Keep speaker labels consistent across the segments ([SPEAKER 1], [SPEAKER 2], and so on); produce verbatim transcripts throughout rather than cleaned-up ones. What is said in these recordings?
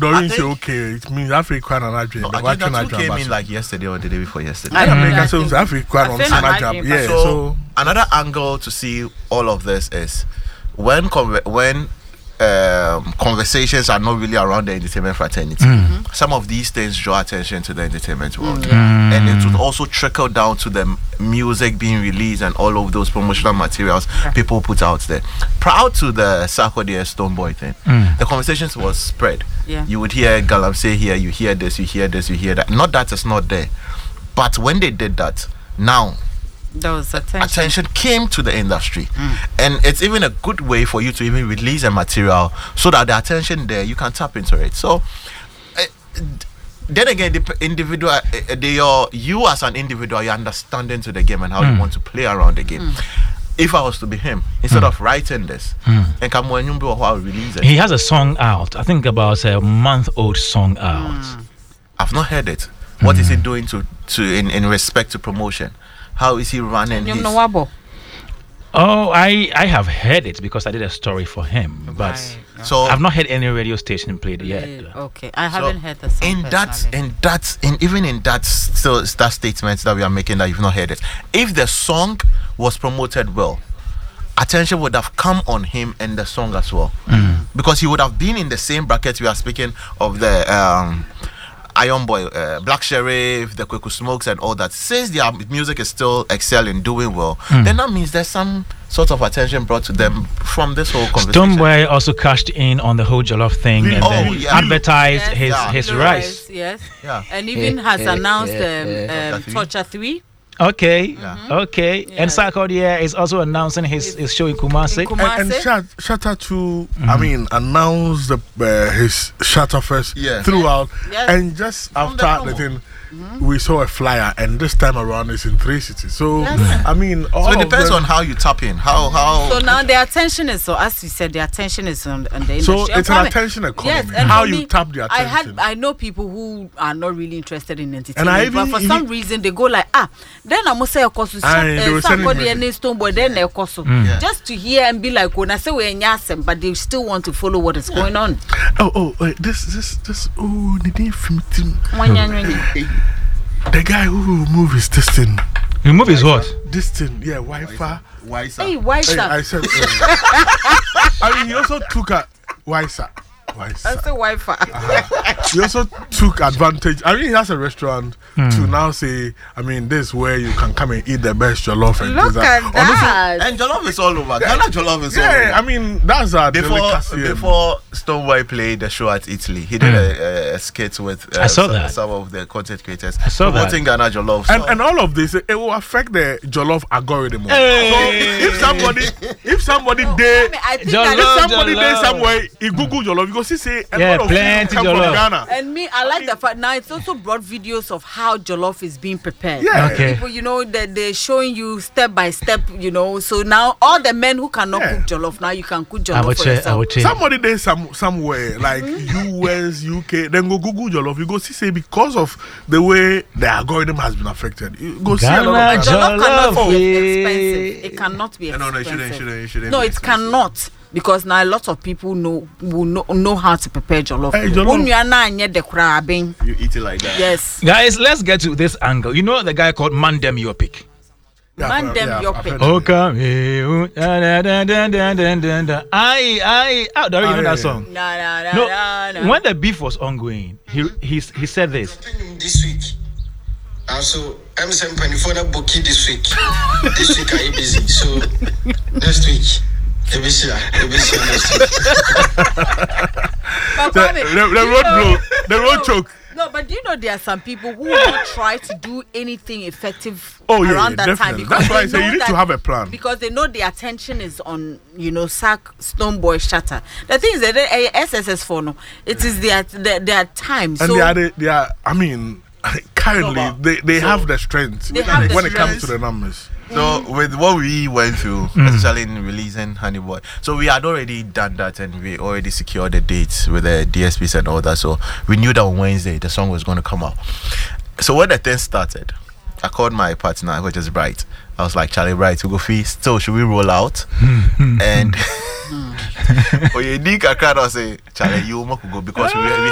[SPEAKER 1] Don't say okay. It means Africa and Nigeria.
[SPEAKER 2] No, Agenda two came in like yesterday or the day before yesterday.
[SPEAKER 1] I don't make sense. Africa on Nigeria. Yeah.
[SPEAKER 2] So,
[SPEAKER 1] so
[SPEAKER 2] another angle to see all of this is when conver- when um, conversations are not really around the entertainment fraternity. Mm-hmm. Some of these things draw attention to the entertainment world,
[SPEAKER 3] Mm, yeah.
[SPEAKER 2] and it would also trickle down to the music being released and all of those promotional materials yeah. people put out there. Prior to the Sarkodie Stonebwoy thing, mm. the conversations was spread.
[SPEAKER 3] Yeah.
[SPEAKER 2] You would hear Galamsey here, you hear this, you hear this, you hear that. Not that it's not there, but when they did that, now
[SPEAKER 3] there was attention.
[SPEAKER 2] attention came to the industry,
[SPEAKER 3] mm.
[SPEAKER 2] and it's even a good way for you to even release a material so that the attention there you can tap into it. So uh, then again, the individual, uh, they are, you as an individual, you're understanding to the game and how mm. you want to play around the game. Mm. If I was to be him, instead mm. of writing this, mm. and come when you release it,
[SPEAKER 4] he has a song out. I think about a month old song out.
[SPEAKER 3] Mm.
[SPEAKER 2] I've not heard it. What mm. is he doing to to in, in respect to promotion? How is he running his...
[SPEAKER 4] Oh, I I have heard it because I did a story for him, but
[SPEAKER 3] right.
[SPEAKER 4] so I've not heard any radio station played it yet.
[SPEAKER 3] Okay, I haven't so heard the song.
[SPEAKER 2] In that, in that, in even in that, still that statement that we are making that you've not heard it. If the song was promoted well, attention would have come on him and the song as well, mm. because he would have been in the same bracket we are speaking of the. Um, Iron Boy, uh, Black Sheriff, the Kweku Smokes, and all that. Since their music is still excelling, doing well, mm. then that means there's some sort of attention brought to them from this whole conversation.
[SPEAKER 4] Stonebwoy also cashed in on the whole Jollof thing and
[SPEAKER 2] oh,
[SPEAKER 4] then
[SPEAKER 2] yeah.
[SPEAKER 4] advertised
[SPEAKER 3] yes.
[SPEAKER 4] his
[SPEAKER 2] yeah.
[SPEAKER 4] his
[SPEAKER 3] the
[SPEAKER 4] rice.
[SPEAKER 3] rice. Yes,
[SPEAKER 2] yeah,
[SPEAKER 3] and even has announced um, um, Torture three.
[SPEAKER 4] Okay,
[SPEAKER 2] yeah.
[SPEAKER 4] okay, yeah. And Sarkodie is also announcing his, his show in Kumasi.
[SPEAKER 3] In Kumasi.
[SPEAKER 1] And, and Shat, Shatta too, mm-hmm. I mean, announced the, uh, his Shatta Fest
[SPEAKER 2] yeah.
[SPEAKER 1] throughout,
[SPEAKER 3] yes.
[SPEAKER 1] and just
[SPEAKER 3] From
[SPEAKER 1] after
[SPEAKER 3] the
[SPEAKER 1] the thing, mm-hmm. we saw a flyer, and this time around it's in three cities. So,
[SPEAKER 3] yes.
[SPEAKER 1] I mean, all
[SPEAKER 2] so it depends
[SPEAKER 1] them,
[SPEAKER 2] on how you tap in. How how.
[SPEAKER 3] So now the attention is so as we said, the attention is on, on the industry.
[SPEAKER 1] So it's an attention economy.
[SPEAKER 3] Yes, and
[SPEAKER 1] how
[SPEAKER 3] me,
[SPEAKER 1] you tap the attention.
[SPEAKER 3] I had I know people who are not really interested in entertainment,
[SPEAKER 1] and I even,
[SPEAKER 3] but for
[SPEAKER 1] even,
[SPEAKER 3] some reason they go like, ah, then I must say, of course, somebody and Stonebwoy, then they course just to hear and be like, when I say we're in Yasem, but they still want to follow what is going on.
[SPEAKER 1] Oh, oh, wait, this, this, this. Oh, the day from
[SPEAKER 3] Oh.
[SPEAKER 1] the guy who moved his this thing.
[SPEAKER 4] He moved his what?
[SPEAKER 1] This thing, yeah, Wi-Fi.
[SPEAKER 2] Wiser.
[SPEAKER 3] Hey, Wiser.
[SPEAKER 1] Hey, I said. Uh, I mean, he also took a Wiser. Wiser.
[SPEAKER 3] I said Wi-Fi.
[SPEAKER 1] Uh-huh. He also took advantage. I mean, he has a restaurant mm. to now say, I mean, this is where you can come and eat the best jollof. And
[SPEAKER 3] Look
[SPEAKER 1] that.
[SPEAKER 3] at that.
[SPEAKER 2] And jollof is all over. Ghana jollof is
[SPEAKER 1] yeah,
[SPEAKER 2] all over.
[SPEAKER 1] I mean, that's a
[SPEAKER 2] before
[SPEAKER 1] delicacy.
[SPEAKER 2] Before Stonebwoy played the show at Italy, he did mm. a, a skit with uh,
[SPEAKER 4] I saw
[SPEAKER 2] some,
[SPEAKER 4] that.
[SPEAKER 2] some of the content creators
[SPEAKER 4] I saw
[SPEAKER 2] promoting
[SPEAKER 4] that.
[SPEAKER 2] Ghana jollof. So.
[SPEAKER 1] And, and all of this, it will affect the jollof algorithm.
[SPEAKER 4] Hey.
[SPEAKER 1] So if somebody, if somebody
[SPEAKER 3] No,
[SPEAKER 1] there,
[SPEAKER 3] I mean, I think
[SPEAKER 4] Jollof,
[SPEAKER 1] if somebody
[SPEAKER 4] jollof.
[SPEAKER 1] there somewhere, you Google jollof, you go see say, a
[SPEAKER 4] Yeah,
[SPEAKER 1] lot of
[SPEAKER 4] plenty
[SPEAKER 1] people come
[SPEAKER 4] jollof.
[SPEAKER 1] from Ghana.
[SPEAKER 3] And me, I like the fact now it's also brought videos of how jollof is being prepared.
[SPEAKER 1] Yeah.
[SPEAKER 4] Okay.
[SPEAKER 3] People, you know, that they're showing you step by step, you know. So now all the men who cannot
[SPEAKER 1] Yeah.
[SPEAKER 3] cook jollof, now you can cook
[SPEAKER 4] I
[SPEAKER 3] jollof
[SPEAKER 4] would
[SPEAKER 3] for
[SPEAKER 4] check. I
[SPEAKER 3] yourself.
[SPEAKER 4] would check.
[SPEAKER 1] Somebody there some somewhere like U S, U K, then go Google jollof. You go see say because of the way the algorithm has been affected. You go see a lot
[SPEAKER 4] Ghana
[SPEAKER 1] of
[SPEAKER 3] Jollof cannot
[SPEAKER 4] Jollof,
[SPEAKER 3] be
[SPEAKER 4] eh.
[SPEAKER 3] expensive. It cannot be
[SPEAKER 2] No, no,
[SPEAKER 3] expensive.
[SPEAKER 2] no, it shouldn't, it shouldn't, it shouldn't
[SPEAKER 3] No,
[SPEAKER 2] be
[SPEAKER 3] it
[SPEAKER 2] expensive.
[SPEAKER 3] cannot. Because now a lot of people know will know, know how to prepare jollof.
[SPEAKER 1] Hey, jollof.
[SPEAKER 3] When you are not near the crabbing.
[SPEAKER 2] You eat it like that.
[SPEAKER 3] Yes.
[SPEAKER 4] Guys, let's get to this angle. You know the guy called Mandem Yopik.
[SPEAKER 1] Yeah,
[SPEAKER 3] Man
[SPEAKER 1] I've-
[SPEAKER 3] them
[SPEAKER 1] yeah,
[SPEAKER 3] your
[SPEAKER 1] I've
[SPEAKER 3] pick.
[SPEAKER 1] heard
[SPEAKER 4] Oh,
[SPEAKER 1] of it.
[SPEAKER 4] come here. Da, da, da, da, da, da, da, da. I, I, oh, do you
[SPEAKER 1] Ah,
[SPEAKER 4] know
[SPEAKER 1] yeah,
[SPEAKER 4] that
[SPEAKER 1] yeah.
[SPEAKER 4] song?
[SPEAKER 3] Nah, nah, nah,
[SPEAKER 4] No,
[SPEAKER 3] nah, nah.
[SPEAKER 4] when the beef was ongoing, he he he said this.
[SPEAKER 5] This week. Also, I'm saying Panifona Boki this week. This week I busy. So next week. Ebisia, Ebisia next week.
[SPEAKER 3] But
[SPEAKER 1] The,
[SPEAKER 3] Kwame,
[SPEAKER 1] the, the
[SPEAKER 3] you
[SPEAKER 1] road
[SPEAKER 3] know-
[SPEAKER 1] blow, the road
[SPEAKER 3] no,
[SPEAKER 1] choke.
[SPEAKER 3] No, but do you know there are some people who will try to do anything effective
[SPEAKER 1] Oh, yeah,
[SPEAKER 3] around
[SPEAKER 1] yeah,
[SPEAKER 3] that time
[SPEAKER 1] definitely.
[SPEAKER 3] because
[SPEAKER 1] That's why I
[SPEAKER 3] they
[SPEAKER 1] say you
[SPEAKER 3] know
[SPEAKER 1] need to
[SPEAKER 3] that-
[SPEAKER 1] have a plan.
[SPEAKER 3] because they know the attention is on, you know, Sack, Stonebwoy, Shatta. The thing is that uh, S S S four, no, it is their their, their time.
[SPEAKER 1] And
[SPEAKER 3] so
[SPEAKER 1] they are, the, they are, I mean, currently,
[SPEAKER 2] No, but-
[SPEAKER 1] they, they
[SPEAKER 2] so-
[SPEAKER 1] have the strength
[SPEAKER 3] They have the
[SPEAKER 1] when it comes
[SPEAKER 3] strength.
[SPEAKER 1] to the numbers.
[SPEAKER 2] So with what we went through, especially in releasing Honey Boy, so we had already done that and we already secured the dates with the D S Ps and all that. So we knew that on Wednesday the song was going to come out. So when the thing started, I called my partner, which is Bright. I was like, Charlie, Bright, we go feast. So should we roll out? and oh, you need a crowd. I say, Charlie, you must go because we, we have a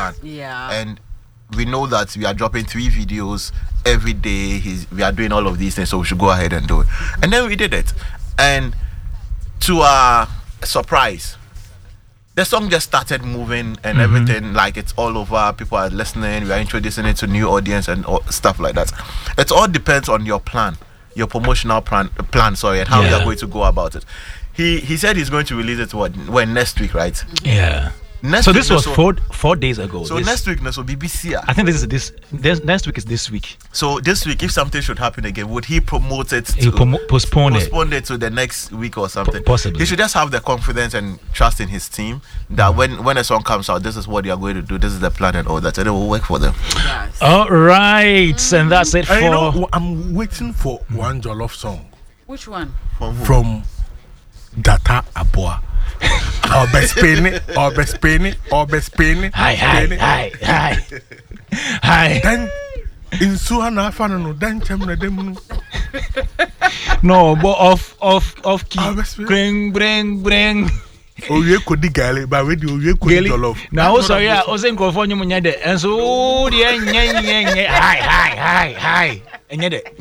[SPEAKER 2] plan.
[SPEAKER 3] Yeah.
[SPEAKER 2] And we know that we are dropping three videos every day. He's, we are doing all of these things, so we should go ahead and do it. And then we did it. And to our surprise, the song just started moving and mm-hmm. everything, like it's all over. People are listening. We are introducing it to new audience and all, stuff like that. It all depends on your plan, your promotional plan, plan sorry, and how yeah. you are going to go about it. He he said he's going to release it what when next week, right?
[SPEAKER 4] Yeah.
[SPEAKER 2] Next
[SPEAKER 4] so this was
[SPEAKER 2] so,
[SPEAKER 4] four four days ago.
[SPEAKER 2] So
[SPEAKER 4] this,
[SPEAKER 2] next week, no, so B B C.
[SPEAKER 4] I think this is this, this. Next week is this week.
[SPEAKER 2] So this week, if something should happen again, would he promote it?
[SPEAKER 4] He promo- postpone,
[SPEAKER 2] postpone
[SPEAKER 4] it.
[SPEAKER 2] it to the next week or something.
[SPEAKER 4] P- possibly.
[SPEAKER 2] He should just have the confidence and trust in his team that mm. when when a song comes out, this is what you are going to do. This is the plan and all that, and it will work for them.
[SPEAKER 3] Yes.
[SPEAKER 4] All right, mm. and that's it for.
[SPEAKER 1] And you know, I'm waiting for one Jollof song.
[SPEAKER 3] Which one?
[SPEAKER 2] From who?
[SPEAKER 1] From Data Aboa. Or Bespeni, or Bespeni, or Bespeni.
[SPEAKER 4] Hi, hi, hi, hi, hi.
[SPEAKER 1] Then in Suhana Fanano, then Chamna Demon.
[SPEAKER 4] No, but off, off, off key.
[SPEAKER 1] Oh,
[SPEAKER 4] bring, bring, bring.
[SPEAKER 1] Oh, you could dig galley, but with you, you could Jollof.
[SPEAKER 4] Now, sorry, I was in California, and so, oh, the hi, hi, hi, hi, and yet.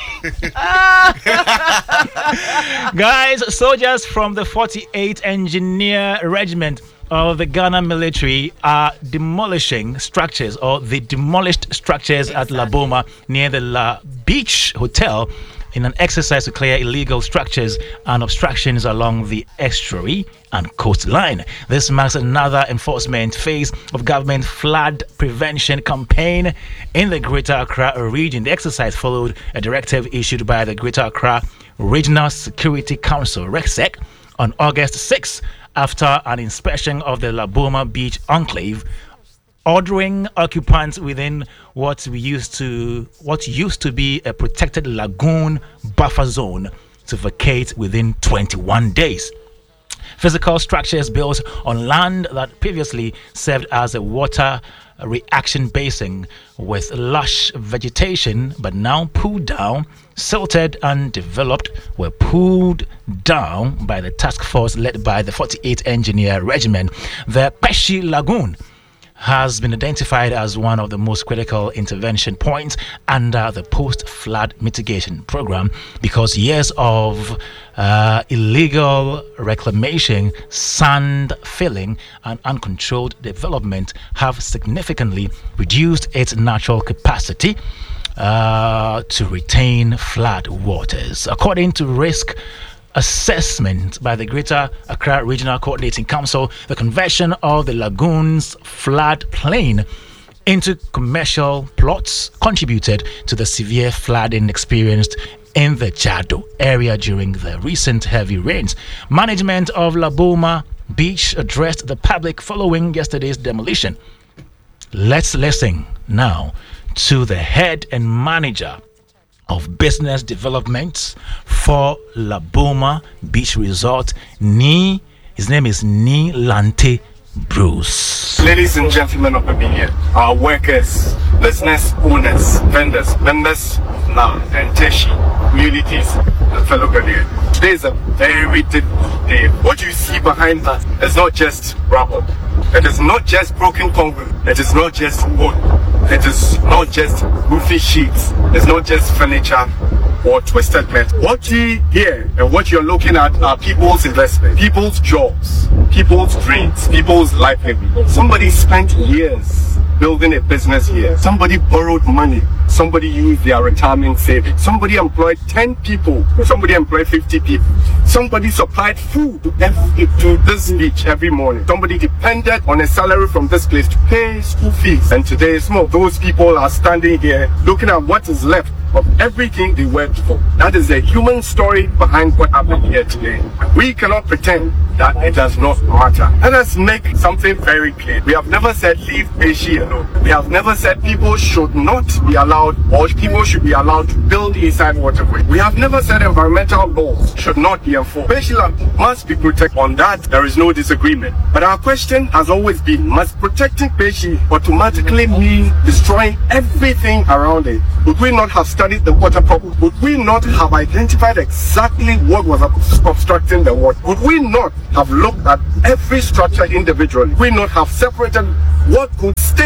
[SPEAKER 4] Guys, soldiers from the forty-eighth Engineer Regiment of the Ghana military are demolishing structures, or they demolished structures exactly. at Laboma near the La Beach Hotel in an exercise to clear illegal structures and obstructions along the estuary and coastline. This marks another enforcement phase of government flood prevention campaign in the Greater Accra region. The exercise followed a directive issued by the Greater Accra Regional Security Council, RECSEC, on August sixth after an inspection of the Laboma Beach enclave, ordering occupants within what we used to what used to be a protected lagoon buffer zone to vacate within twenty-one days. Physical structures built on land that previously served as a water reaction basin with lush vegetation but now pulled down, silted and developed, were pulled down by the task force led by the forty-eighth Engineer Regiment. The Peshi Lagoon has been identified as one of the most critical intervention points under the post-flood mitigation program because years of uh, illegal reclamation, sand filling, and uncontrolled development have significantly reduced its natural capacity uh, to retain flood waters. According to risk assessment by the Greater Accra Regional Coordinating Council, the conversion of the lagoon's flood plain into commercial plots contributed to the severe flooding experienced in the Chado area during the recent heavy rains. Management of Laboma Beach addressed the public following yesterday's demolition. Let's listen now to the head and manager of business development for Laboma Beach Resort, Ni. His name is Ni Lante Bruce.
[SPEAKER 6] Ladies and gentlemen of the media, our workers, business owners, vendors, members of N A M and Teshi, communities, and fellow Ghanaians. Today is a very difficult day. What you see behind us is not just rubble. It is not just broken concrete. It is not just wood. It is not just roofing sheets. It's not just furniture or twisted metal. What you hear and what you're looking at are people's investment, people's jobs, people's dreams, people's livelihood. Somebody spent years building a business here. Somebody borrowed money. Somebody used their retirement savings. Somebody employed ten people. Somebody employed fifty people. Somebody supplied food to, every, to this beach every morning. Somebody depended on a salary from this place to pay school fees. And today, some of those people are standing here looking at what is left of everything they worked for. That is the human story behind what happened here today. We cannot pretend that it does not matter. Let us make something very clear. We have never said leave Peshi alone. We have never said people should not be allowed or people should be allowed to build inside waterway. We have never said environmental laws should not be enforced. Peshi land must be protected. On that, there is no disagreement. But our question has always been, must protecting Peshi automatically mean destroying everything around it? Would we not have studied the water problem? Would we not have identified exactly what was obstructing the water? Would we not have looked at every structure individually? Would we not have separated what could stay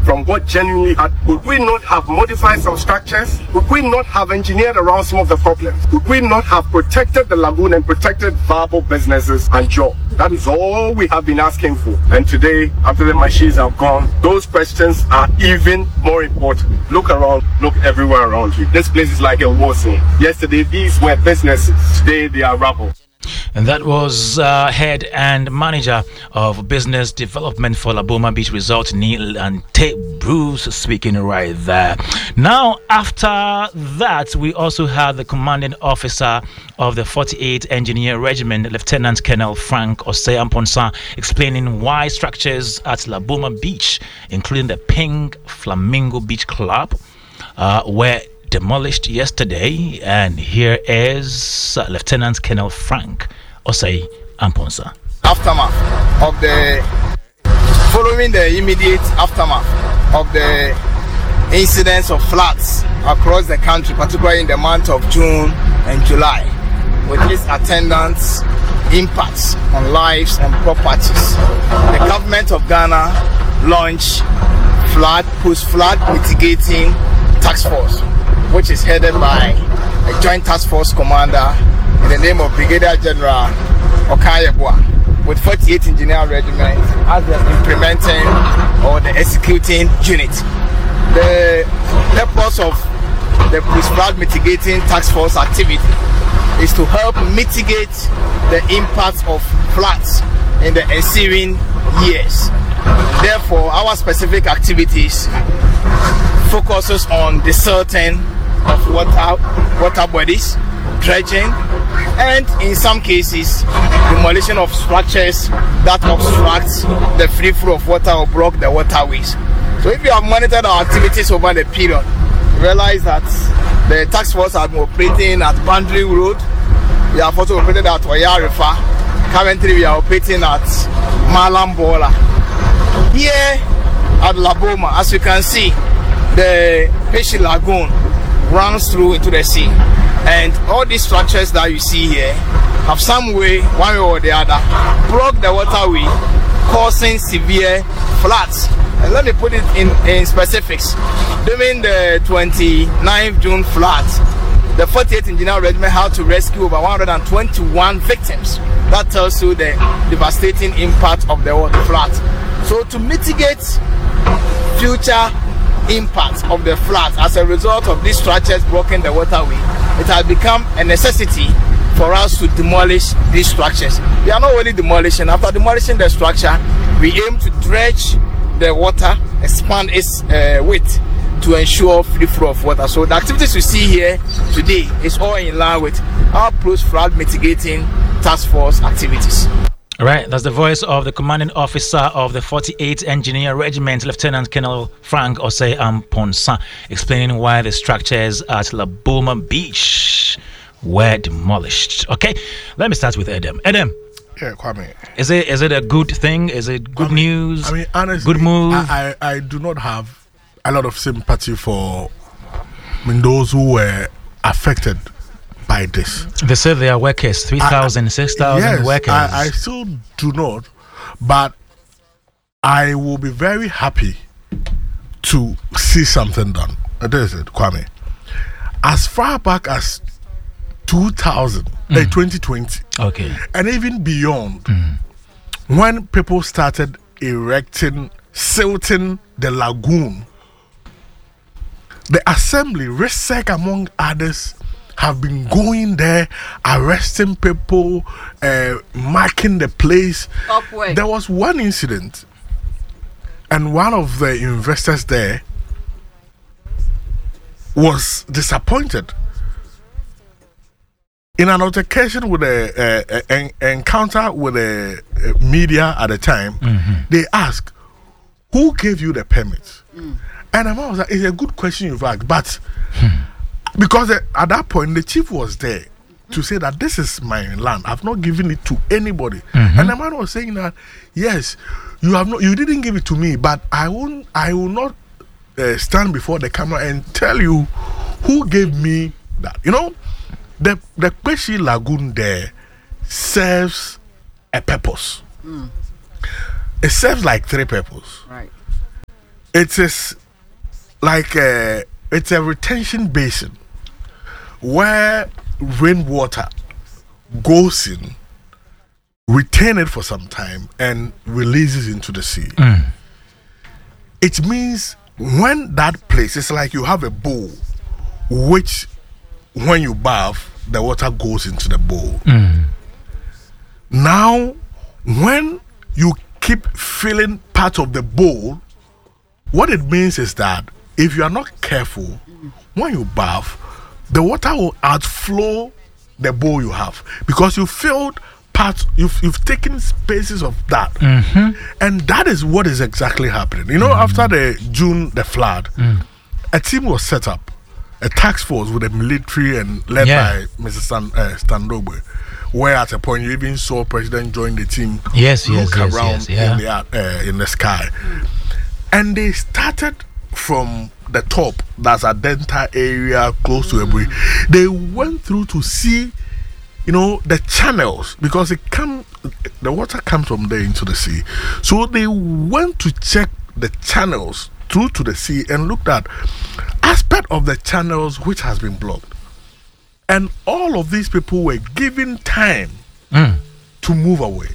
[SPEAKER 6] from what genuinely happened? Would we not have modified some structures? Would we not have engineered around some of the problems? Would we not have protected the lagoon and protected viable businesses and jobs? That is all we have been asking for. And today, after the machines have gone, those questions are even more important. Look around, look everywhere around you. This place is like a war zone. Yesterday, these were businesses. Today, they are rubble.
[SPEAKER 4] And that was uh, head and manager of business development for Laboma Beach Resort, Neil and Tate Bruce, speaking right there. Now, after that, we also had the commanding officer of the forty-eighth Engineer Regiment, Lieutenant Colonel Frank Osei Amponsah, explaining why structures at Laboma Beach, including the Pink Flamingo Beach Club, uh, were demolished yesterday. And here is uh, Lieutenant Colonel Frank Osei Amponsah.
[SPEAKER 7] Aftermath of the following the immediate aftermath of the incidents of floods across the country, particularly in the month of June and July, with its attendant impacts on lives and properties. The government of Ghana launched flood post-flood mitigating task force, which is headed by a joint task force commander in the name of Brigadier General Okayebwa, with forty-eighth Engineer Regiment as the implementing or the executing unit. The purpose of the post-flood mitigating task force activity is to help mitigate the impact of floods in the ensuing years. Therefore, our specific activities focuses on the desilting of water, water bodies, dredging, and in some cases, demolition of structures that obstruct the free flow of water or block the waterways. So if you have monitored our activities over the period, you realize that the task force has been operating at Boundary Road. We have also operated at Oyarifa. Currently, we are operating at Malambola. Here at Laboma, as you can see, the Peshi Lagoon runs through into the sea, and all these structures that you see here have some way, one way or the other, block the waterway, causing severe floods. And let me put it in, in specifics. During the twenty-ninth of June floods, the forty-eighth Engineer Regiment had to rescue over one hundred twenty-one victims. That tells you the devastating impact of the floods. So to mitigate future impact of the floods as a result of these structures blocking the waterway, it has become a necessity for us to demolish these structures. We are not only demolishing. After demolishing the structure, we aim to dredge the water, expand its uh, width to ensure free flow of water. So the activities we see here today is all in line with our post-flood mitigating task force activities.
[SPEAKER 4] All right, that's the voice of the commanding officer of the forty-eighth Engineer Regiment, Lieutenant Colonel Frank Osei Amponsah, explaining why the structures at Laboma Beach were demolished. Okay, let me start with Adam. Adam.
[SPEAKER 1] Yeah, Kwame.
[SPEAKER 4] Is it is it a good thing? Is it good
[SPEAKER 1] Kwame,
[SPEAKER 4] news?
[SPEAKER 1] I mean, honestly,
[SPEAKER 4] good move.
[SPEAKER 1] I, I I do not have a lot of sympathy for I mean, those who were affected by this.
[SPEAKER 4] They said they are workers, three thousand, six thousand
[SPEAKER 1] yes,
[SPEAKER 4] workers.
[SPEAKER 1] I, I still do not, but I will be very happy to see something done. This is it, Kwame. As far back as two thousand, mm. uh, twenty twenty,
[SPEAKER 4] okay,
[SPEAKER 1] and even beyond,
[SPEAKER 4] mm.
[SPEAKER 1] when people started erecting, silting the lagoon, the assembly, RISEC among others, have been going there, arresting people, uh, marking the place.
[SPEAKER 3] Upward.
[SPEAKER 1] There was one incident, and one of the investors there was disappointed. In an altercation with a, a, a, an encounter with a, a media at the time,
[SPEAKER 4] mm-hmm.
[SPEAKER 1] they asked, "Who gave you the permit?"
[SPEAKER 3] Mm.
[SPEAKER 1] And I was like, "It's a good question you've asked, but."
[SPEAKER 4] Hmm.
[SPEAKER 1] Because uh, at that point, the chief was there to say that this is my land. I've not given it to anybody.
[SPEAKER 4] Mm-hmm.
[SPEAKER 1] And the man was saying that, yes, you have not, you didn't give it to me, but I won't, I will not uh, stand before the camera and tell you who gave me that. You know, the the Peshi Lagoon there serves a purpose.
[SPEAKER 3] Mm.
[SPEAKER 1] It serves like three purposes.
[SPEAKER 3] Right.
[SPEAKER 1] it is like a, it's a retention basin where rainwater goes in, retain it for some time, and releases into the sea.
[SPEAKER 4] Mm.
[SPEAKER 1] It means when that place, it's like you have a bowl, which when you bath, the water goes into the bowl.
[SPEAKER 4] Mm.
[SPEAKER 1] Now, when you keep filling part of the bowl, what it means is that if you are not careful, when you bath, the water will outflow the bowl you have because you filled parts, you've, you've taken spaces of that.
[SPEAKER 4] Mm-hmm.
[SPEAKER 1] And that is what is exactly happening. You know, mm. after the June, the flood, mm. a team was set up, a task force with the military and led
[SPEAKER 4] yeah.
[SPEAKER 1] by Missus Stan, uh, Standobe, where at a point you even saw President join the team,
[SPEAKER 4] yes,
[SPEAKER 1] look
[SPEAKER 4] yes, yes,
[SPEAKER 1] around
[SPEAKER 4] yes, yeah.
[SPEAKER 1] in, the, uh, in the sky. And they started from the top, that's a Denta area close to Ebri. They went through to see, you know, the channels, because it come, the water comes from there into the sea. So they went to check the channels through to the sea and looked at aspect of the channels which has been blocked. And all of these people were given time
[SPEAKER 4] mm.
[SPEAKER 1] to move away.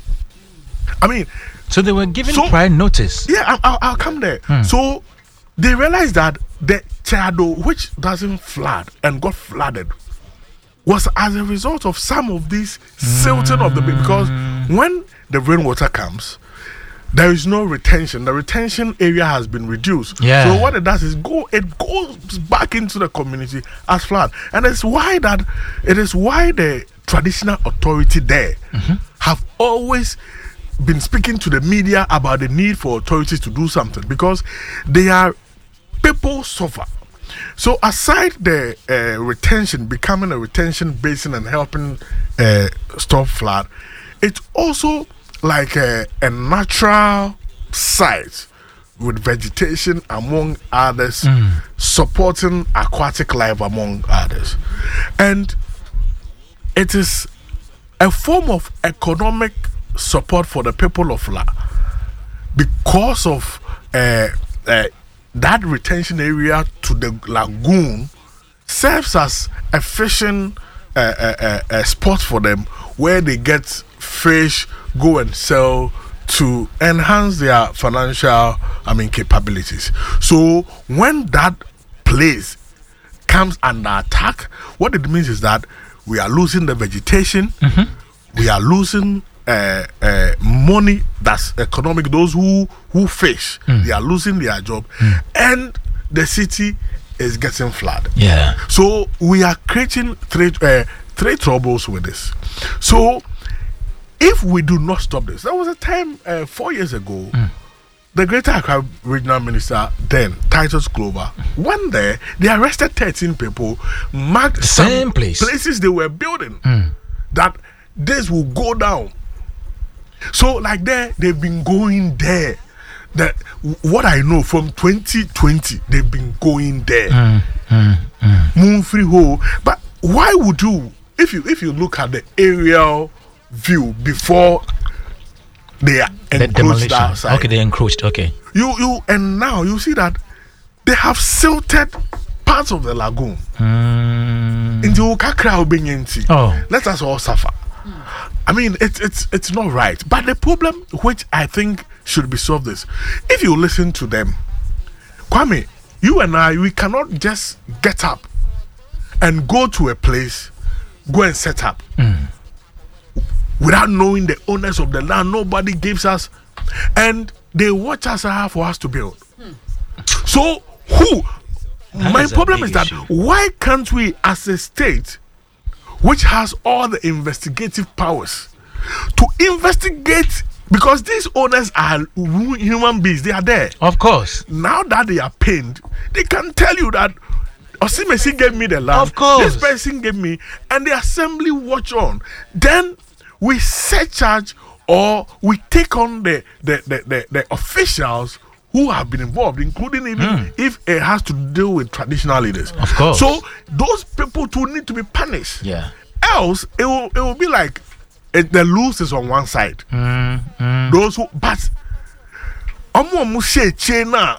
[SPEAKER 1] I mean,
[SPEAKER 4] so they were given
[SPEAKER 1] so,
[SPEAKER 4] prior notice.
[SPEAKER 1] Yeah, I'll, I'll, I'll come there.
[SPEAKER 4] Mm.
[SPEAKER 1] So they realized that the Chado, which doesn't flood and got flooded, was as a result of some of these silting mm. of the bay. Because when the rainwater comes, there is no retention. The retention area has been reduced.
[SPEAKER 4] Yeah.
[SPEAKER 1] So what it does is go, it goes back into the community as flood, and it's why that it is why the traditional authority there mm-hmm. have always been speaking to the media about the need for authorities to do something, because they are people suffer. So aside the uh, retention becoming a retention basin and helping uh, stop flood, it's also like a, a natural site with vegetation among others, mm. supporting aquatic life among others. And it is a form of economic support for the people of La, because of uh, uh, that retention area to the lagoon serves as a fishing uh, uh, uh, uh, spot for them, where they get fish, go and sell to enhance their financial, I mean, capabilities. So when that place comes under attack, what it means is that we are losing the vegetation, mm-hmm. we are losing uh, uh, money that's economic. Those who who fish, mm. they are losing their job, mm. and the city is getting flooded.
[SPEAKER 4] Yeah.
[SPEAKER 1] So we are creating three uh, three troubles with this. So if we do not stop this, there was a time uh, four years ago, mm. the Greater Accra Regional Minister then, Titus Glover, went there. They arrested thirteen people, marked
[SPEAKER 4] same
[SPEAKER 1] some
[SPEAKER 4] place.
[SPEAKER 1] places they were building,
[SPEAKER 4] mm.
[SPEAKER 1] that this will go down. So like there, they've been going there. That what I know from twenty twenty, they've been going there.
[SPEAKER 4] Mm, mm, mm.
[SPEAKER 1] Moon free hole. But why would you, if you if you look at the aerial view before they are
[SPEAKER 4] the
[SPEAKER 1] encroached outside?
[SPEAKER 4] Okay, they encroached. Okay.
[SPEAKER 1] You you and now you see that they have silted parts of the lagoon.
[SPEAKER 4] Mm.
[SPEAKER 1] Into Kakra Obenyenti.
[SPEAKER 4] Oh.
[SPEAKER 1] Let us all suffer. I mean, it's it's it's not right. But the problem which I think should be solved is, if you listen to them, Kwame, you and I, we cannot just get up and go to a place, go and set up
[SPEAKER 4] mm.
[SPEAKER 1] without knowing the owners of the land. Nobody gives us, and they watch us hard for us to build. Hmm. So who?
[SPEAKER 4] That
[SPEAKER 1] my
[SPEAKER 4] is
[SPEAKER 1] problem is that
[SPEAKER 4] issue.
[SPEAKER 1] Why can't we, as a state, which has all the investigative powers, to investigate, because these owners are human beings, they are there.
[SPEAKER 4] Of course.
[SPEAKER 1] Now that they are paid, they can tell you that Osimesi gave me the land.
[SPEAKER 4] Of course.
[SPEAKER 1] This person gave me, and the assembly watch on. Then we set charge, or we take on the the, the, the, the officials who have been involved, including even mm. if it has to deal with traditional leaders.
[SPEAKER 4] Of course.
[SPEAKER 1] So those people too need to be punished.
[SPEAKER 4] Yeah.
[SPEAKER 1] Else, it will it will be like it, the loose is on one side.
[SPEAKER 4] Mm, mm.
[SPEAKER 1] Those who, but omo mu share chain na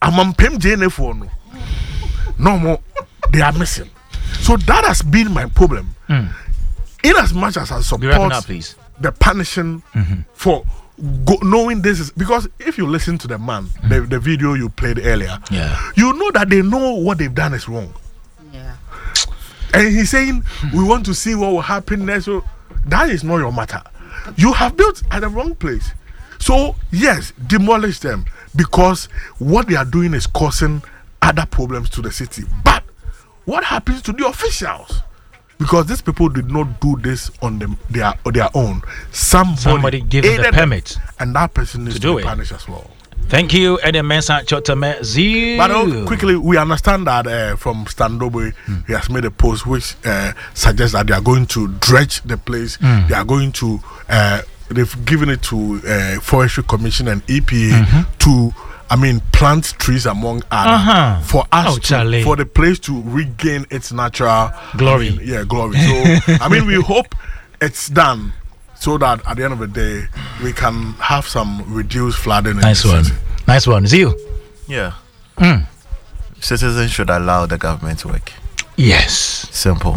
[SPEAKER 1] I'm on P M J N F no. No more. They are missing. So that has been my problem.
[SPEAKER 4] Mm.
[SPEAKER 1] In as much as I support
[SPEAKER 4] up, please.
[SPEAKER 1] the punishing
[SPEAKER 4] mm-hmm.
[SPEAKER 1] for go, knowing this is because if you listen to the man, mm. the, the video you played earlier,
[SPEAKER 4] yeah.
[SPEAKER 1] you know that they know what they've done is wrong.
[SPEAKER 3] Yeah.
[SPEAKER 1] And he's saying we want to see what will happen next. So that is not your matter. You have built at the wrong place. So yes, demolish them because what they are doing is causing other problems to the city. But what happens to the officials? Because these people did not do this on them their their own. Somebody,
[SPEAKER 4] Somebody gave them the permit,
[SPEAKER 1] and that person needs to,
[SPEAKER 4] to
[SPEAKER 1] be
[SPEAKER 4] it.
[SPEAKER 1] punished as well.
[SPEAKER 4] Thank you, Eddie Mensah Chotame Zee.
[SPEAKER 1] But uh, quickly, we understand that uh, from Standobe, mm. he has made a post which uh, suggests that they are going to dredge the place. Mm. They are going to, uh, they've given it to uh, Forestry Commission and E P A mm-hmm. to, I mean, plant trees among others
[SPEAKER 4] uh-huh.
[SPEAKER 1] for us,
[SPEAKER 4] oh,
[SPEAKER 1] to, for the place to regain its natural
[SPEAKER 4] glory.
[SPEAKER 1] I mean, yeah, glory. So, I mean, we hope it's done. So that at the end of the day, we can have some reduced flooding.
[SPEAKER 4] Nice
[SPEAKER 1] in the
[SPEAKER 4] one.
[SPEAKER 1] city.
[SPEAKER 4] Nice one. Zio.
[SPEAKER 2] Yeah.
[SPEAKER 4] Mm.
[SPEAKER 2] Citizens should allow the government to work.
[SPEAKER 4] Yes.
[SPEAKER 2] Simple.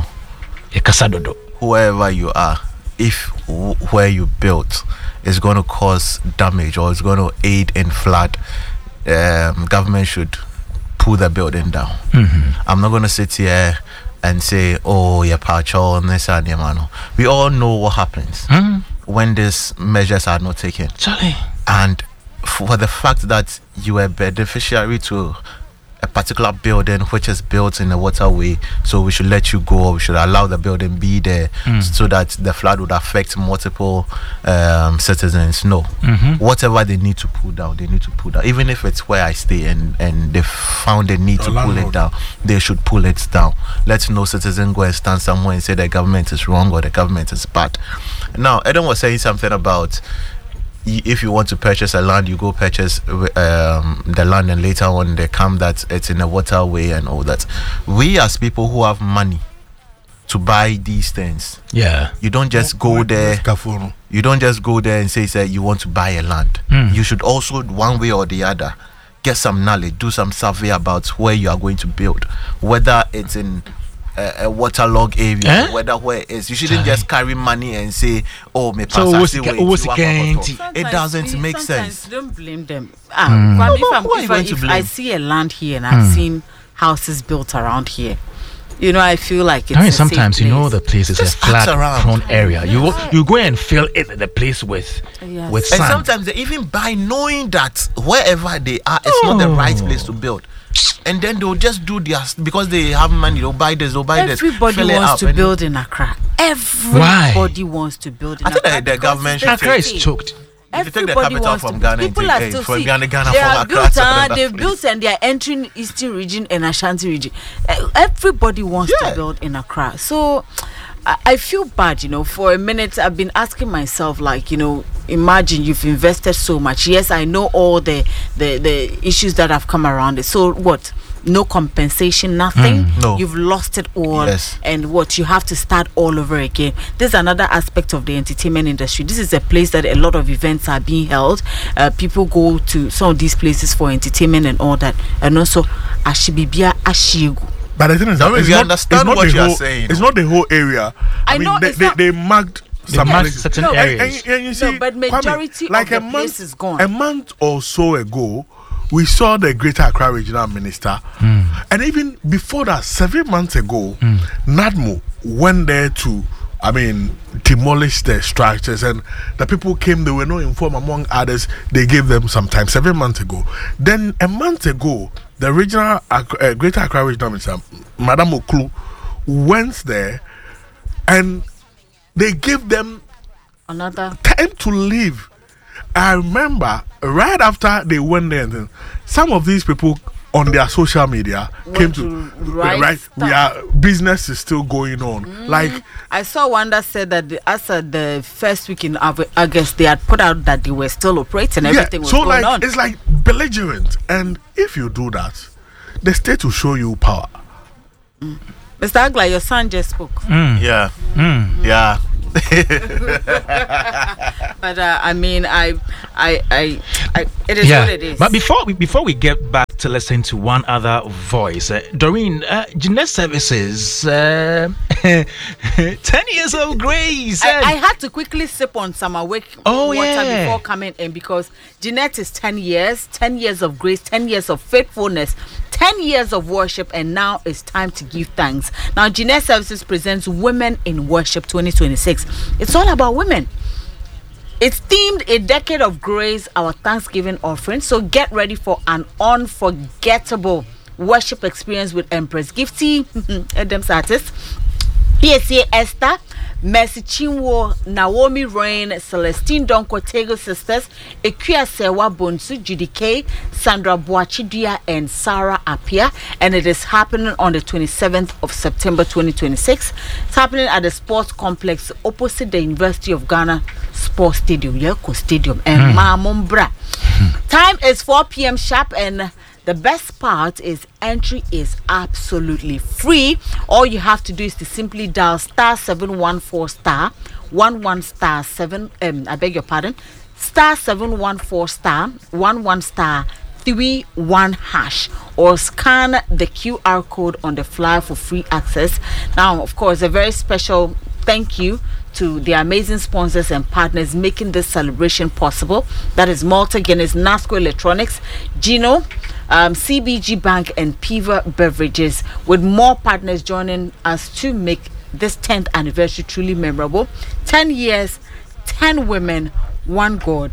[SPEAKER 2] Whoever you are, if w- where you built is going to cause damage or is going to aid in flood, um, government should pull the building down.
[SPEAKER 4] Mm-hmm.
[SPEAKER 2] I'm not going to sit here and say, oh, yeah, pacho, we all know what happens
[SPEAKER 4] mm.
[SPEAKER 2] when these measures are not taken.
[SPEAKER 4] Charlie.
[SPEAKER 2] And for the fact that you are beneficiary to a particular building which is built in a waterway, so we should let you go, or we should allow the building be there
[SPEAKER 4] mm.
[SPEAKER 2] so that the flood would affect multiple um, citizens. No.
[SPEAKER 4] Mm-hmm.
[SPEAKER 2] Whatever they need to pull down, they need to pull down. Even if it's where I stay and, and they found a need to pull it down, they should pull it down. Let no citizen go and stand somewhere and say the government is wrong or the government is bad. Now, Eden was saying something about if you want to purchase a land, you go purchase um, the land, and later on they come that it's in a waterway and all that. We as people who have money to buy these things,
[SPEAKER 4] yeah,
[SPEAKER 2] you don't just go there. You don't just go there and say, say you want to buy a land.
[SPEAKER 4] Mm.
[SPEAKER 2] You should also, one way or the other, get some knowledge, do some survey about where you are going to build, whether it's in a, a waterlogged area,
[SPEAKER 4] eh?
[SPEAKER 2] whether where it is. You shouldn't just carry money and say, oh, me
[SPEAKER 4] so
[SPEAKER 2] pass
[SPEAKER 4] it, it
[SPEAKER 2] doesn't
[SPEAKER 3] you,
[SPEAKER 2] make sense.
[SPEAKER 3] Don't blame them. Ah,
[SPEAKER 4] mm.
[SPEAKER 3] no,
[SPEAKER 2] no,
[SPEAKER 3] if, I'm,
[SPEAKER 2] why
[SPEAKER 3] if,
[SPEAKER 2] are
[SPEAKER 3] I,
[SPEAKER 2] you going
[SPEAKER 3] if
[SPEAKER 2] to
[SPEAKER 3] I
[SPEAKER 2] blame?
[SPEAKER 3] see a land here and I've
[SPEAKER 4] mm.
[SPEAKER 3] seen houses built around here, you know, I feel like it's
[SPEAKER 4] I mean,
[SPEAKER 3] a
[SPEAKER 4] sometimes
[SPEAKER 3] safe
[SPEAKER 4] you know
[SPEAKER 3] place.
[SPEAKER 4] the place is
[SPEAKER 2] Just
[SPEAKER 4] a flat
[SPEAKER 2] around.
[SPEAKER 4] prone area. You you go and fill it the place with
[SPEAKER 3] Yes.
[SPEAKER 4] with
[SPEAKER 2] And
[SPEAKER 4] sand.
[SPEAKER 2] sometimes they even buy knowing that wherever they are, it's not the right place to build. And then they'll just do their, because they have money, they'll buy this, they'll buy this.
[SPEAKER 3] Everybody
[SPEAKER 2] fill it
[SPEAKER 3] wants
[SPEAKER 2] up
[SPEAKER 3] to
[SPEAKER 2] and-
[SPEAKER 3] build in Accra. Everybody wants to build in
[SPEAKER 2] I think
[SPEAKER 3] Accra.
[SPEAKER 2] that the
[SPEAKER 3] because
[SPEAKER 2] government
[SPEAKER 3] it's
[SPEAKER 2] should
[SPEAKER 3] the
[SPEAKER 4] Accra is
[SPEAKER 3] city.
[SPEAKER 4] choked.
[SPEAKER 2] If you take the
[SPEAKER 3] Everybody
[SPEAKER 2] capital
[SPEAKER 3] wants
[SPEAKER 2] from
[SPEAKER 3] to
[SPEAKER 2] Ghana and
[SPEAKER 3] people
[SPEAKER 2] take,
[SPEAKER 3] are
[SPEAKER 2] eh,
[SPEAKER 3] still
[SPEAKER 2] from
[SPEAKER 3] see,
[SPEAKER 2] Ghana, Ghana
[SPEAKER 3] they
[SPEAKER 2] from
[SPEAKER 3] are
[SPEAKER 2] Accra
[SPEAKER 3] built,
[SPEAKER 2] to
[SPEAKER 3] uh,
[SPEAKER 2] another
[SPEAKER 3] they've
[SPEAKER 2] place.
[SPEAKER 3] built and they are entering Eastern region and Ashanti region. Uh, everybody wants
[SPEAKER 2] Yeah.
[SPEAKER 3] to build in Accra. So I, I feel bad, you know. For a minute, I've been asking myself, like, you know, imagine you've invested so much. Yes, I know all the the, the issues that have come around it. So what? No compensation, nothing.
[SPEAKER 2] Mm, no.
[SPEAKER 3] You've lost it all.
[SPEAKER 2] Yes.
[SPEAKER 3] And what? You have to start all over again. There's another aspect of the entertainment industry. This is a place that a lot of events are being held. Uh, people go to some of these places for entertainment and all that. And also, Ashibibia Ashiegu.
[SPEAKER 1] But the thing is,
[SPEAKER 2] Now,
[SPEAKER 1] that it's
[SPEAKER 2] we
[SPEAKER 1] not,
[SPEAKER 2] understand
[SPEAKER 1] it's not
[SPEAKER 2] what
[SPEAKER 1] the
[SPEAKER 2] you are
[SPEAKER 1] whole,
[SPEAKER 2] saying.
[SPEAKER 1] It's not the whole area. I,
[SPEAKER 3] I
[SPEAKER 1] mean,
[SPEAKER 3] know
[SPEAKER 1] they,
[SPEAKER 3] it's
[SPEAKER 1] they,
[SPEAKER 3] not-
[SPEAKER 1] they marked
[SPEAKER 4] They
[SPEAKER 1] some
[SPEAKER 4] marked
[SPEAKER 1] places.
[SPEAKER 4] certain
[SPEAKER 3] No,
[SPEAKER 4] areas.
[SPEAKER 1] And, and, and you see,
[SPEAKER 3] No, but majority
[SPEAKER 1] Kwame, like
[SPEAKER 3] of
[SPEAKER 1] a
[SPEAKER 3] the
[SPEAKER 1] month,
[SPEAKER 3] place is gone.
[SPEAKER 1] A month or so ago, we saw the Greater Accra Regional Minister,
[SPEAKER 4] Mm.
[SPEAKER 1] and even before that, seven months ago,
[SPEAKER 4] Mm.
[SPEAKER 1] NADMO went there to, I mean, demolish the structures, and the people came. They were not informed. Among others, they gave them some time. Seven months ago, then a month ago, the regional Ac- uh, Greater Accra Regional Minister, Madam Oklu, went there, and they gave them
[SPEAKER 3] Another.
[SPEAKER 1] time to leave. I remember right after they went there, and then some of these people on their social media
[SPEAKER 3] Want
[SPEAKER 1] came to,
[SPEAKER 3] to write
[SPEAKER 1] right. We
[SPEAKER 3] stuff.
[SPEAKER 1] are business is still going on. Like
[SPEAKER 3] I saw one that said that the, as of the first week in Au- August, they had put out that they were still operating. Everything was
[SPEAKER 1] so
[SPEAKER 3] going
[SPEAKER 1] like
[SPEAKER 3] on.
[SPEAKER 1] it's like belligerent, and if you do that, the state will show you power.
[SPEAKER 3] Mister Agla, your son just spoke.
[SPEAKER 4] Mm.
[SPEAKER 2] Yeah.
[SPEAKER 4] Mm.
[SPEAKER 2] Yeah.
[SPEAKER 3] But uh, I mean, I, I, I, I, it is
[SPEAKER 4] Yeah.
[SPEAKER 3] what it is.
[SPEAKER 4] But before we before we get back to listen to one other voice. Uh, Doreen, uh, Jeanette Services, uh, ten years of grace.
[SPEAKER 3] I, I had to quickly sip on some awake
[SPEAKER 4] Oh,
[SPEAKER 3] water
[SPEAKER 4] yeah.
[SPEAKER 3] before coming in because Jeanette is ten years, ten years of grace, ten years of faithfulness, ten years of worship, and now it's time to give thanks. Now, Jeanette Services presents Women in Worship twenty twenty-six. It's all about women. It's themed A Decade of Grace, our Thanksgiving offering. So get ready for an unforgettable worship experience with Empress Gifty, Adam's artist, P S A Esther, Mercy Chinwo, Naomi Rain, Celestine Donko Tego sisters, Ekia Sewa Bonsu, Judy K, Sandra Boachidia, and Sarah Apia. And it is happening on the twenty-seventh of September twenty twenty-six. It's happening at the sports complex opposite the University of Ghana Sports Stadium, Yelko Stadium, and mm. Mamumbra. Mm. Time is four p.m. sharp, and the best part is entry is absolutely free. All you have to do is to simply dial star seven one four star one one star seven. Um, I beg your pardon, star seven one four star one one star three one hash, or scan the Q R code on the flyer for free access. Now, of course, a very special thank you to the amazing sponsors and partners making this celebration possible. That is Malta Guinness, Nasco Electronics, Gino, um, C B G Bank, and Piva Beverages, with more partners joining us to make this tenth anniversary truly memorable. ten years, ten women, one God,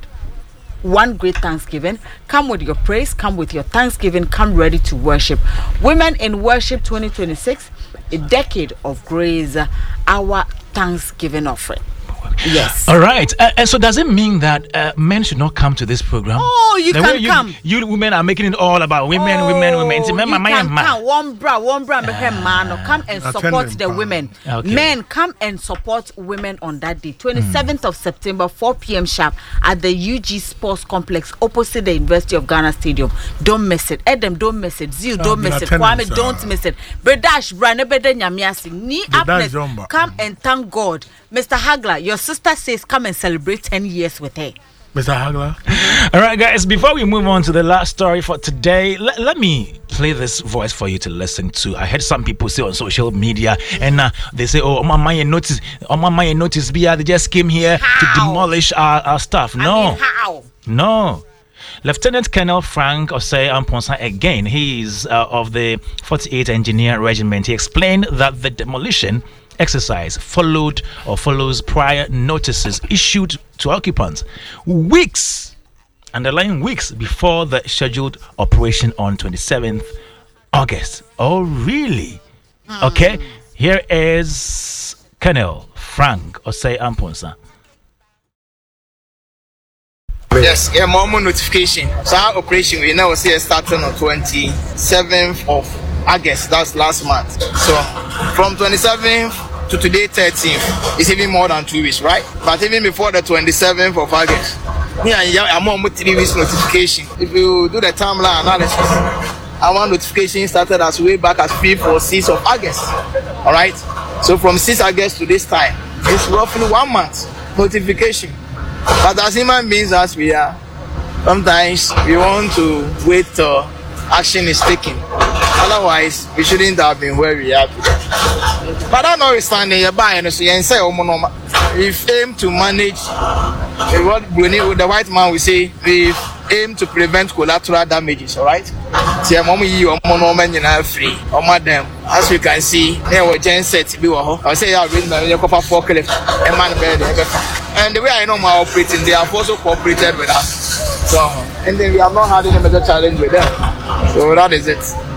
[SPEAKER 3] one great Thanksgiving. Come with your praise, come with your Thanksgiving, come ready to worship. Women in Worship twenty twenty-six, a decade of grace, our Thanksgiving offering. Yes.
[SPEAKER 4] All right. Uh, and so does it mean that uh, men should not come to this program?
[SPEAKER 3] Oh, you
[SPEAKER 4] the
[SPEAKER 3] can
[SPEAKER 4] way you,
[SPEAKER 3] come.
[SPEAKER 4] You women are making it all about women,
[SPEAKER 3] oh,
[SPEAKER 4] women, women. See,
[SPEAKER 3] you
[SPEAKER 4] man,
[SPEAKER 3] can
[SPEAKER 4] man,
[SPEAKER 3] come. One bra, one bra, man. Come and support the women.
[SPEAKER 4] Okay.
[SPEAKER 3] Men, come and support women on that day. twenty-seventh mm. of September, four p.m. sharp at the U G Sports Complex opposite the University of Ghana Stadium. Don't miss it. Edem, don't miss it. Zio, don't miss it. Kwame, uh, don't miss it. Bredash, Branebede Nyamiasi. Ni Apnes, come and thank God. Mister Hagler, your sister says come and celebrate ten years with her.
[SPEAKER 1] Mister Hagler.
[SPEAKER 4] All right, guys, before we move on to the last story for today, let, let me play this voice for you to listen to. I heard some people say on social media, and uh, they say, oh, my my notice, oh, my my notice, Bia, they just came here how? to demolish our, our stuff. No.
[SPEAKER 3] I mean, how?
[SPEAKER 4] No. Lieutenant Colonel Frank Osei Amponsa, again, he is uh, of the forty-eighth Engineer Regiment. He explained that the demolition exercise followed or follows prior notices issued to occupants weeks, underlying weeks, before the scheduled operation on twenty-seventh August. Oh, really? Mm. Okay, here is Colonel Frank Osei Amponsa.
[SPEAKER 7] Yes, yeah, more notification. So our operation we now see starting on twenty-seventh of August. That's last month. So from twenty-seventh to today, thirteenth, it's even more than two weeks, right? But even before the twenty-seventh of August, yeah, I'm on three weeks notification. If you do the timeline analysis, our notification started as way back as fifth or sixth of August. All right. So from sixth August to this time, it's roughly one month notification. But as human beings as we are, sometimes we want to wait till action is taken. Otherwise, we shouldn't have been where we are today. But I know it's standing here by and so you say, we've aimed to manage what the white man will say, we've aimed to prevent collateral damages, all right? See, I'm only you, I'm free, or madam. As you can see, there were gensets. I say, I'll read my forklift, a man bed. And the way I know my operating, they have also cooperated with us. So, and then we have not had any major challenge with them. So that is it.